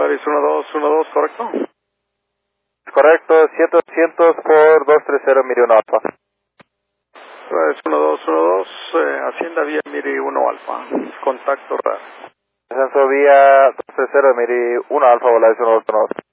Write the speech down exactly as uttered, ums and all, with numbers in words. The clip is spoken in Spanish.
Polaris uno dos uno dos, ¿correcto? Correcto, siete doscientos por dos treinta Miri uno Alfa. Polaris uno dos uno dos, eh, Hacienda vía Miri uno Alfa, contacto raro. Descenso vía dos treinta Miri uno Alfa, Polaris uno dos uno dos.